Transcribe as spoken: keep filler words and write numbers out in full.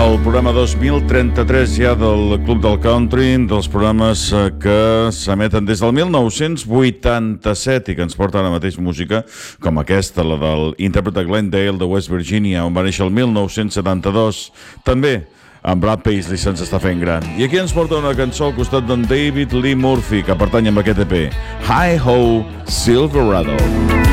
El programa dos mil trenta-tres ja del Club del Country, dels programes que s'emeten des del mil nou-cents vuitanta-set i que ens porta ara mateix música com aquesta, la del intèrpret de Glendale de West Virginia, on va néixer el mil nou-cents setanta-dos. També en Brad Paisley se'ns està fent gran. I aquí ens porta una cançó al costat d'en David Lee Murphy, que pertany amb aquest E P, Hi Ho Silverado.